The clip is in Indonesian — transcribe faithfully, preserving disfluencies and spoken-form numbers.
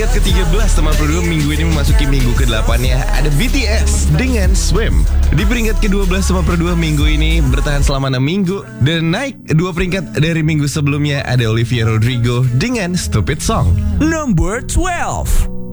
peringkat ke tiga belas teman Pro dua minggu ini memasuki minggu ke delapan-nya ada B T S dengan Swim. Di peringkat ke dua belas teman Pro dua minggu ini bertahan selama enam minggu dan naik dua peringkat dari minggu sebelumnya ada Olivia Rodrigo dengan Stupid Song. Number twelve.